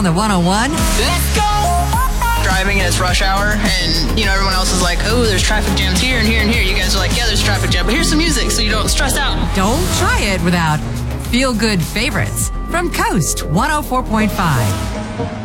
on the 101. Let's go! Driving and it's rush hour, and everyone else is like, oh, there's traffic jams here and here and here. You guys are like, yeah, there's traffic jam, but here's some music so you don't stress out. Don't try it without feel-good favorites from Coast 104.5.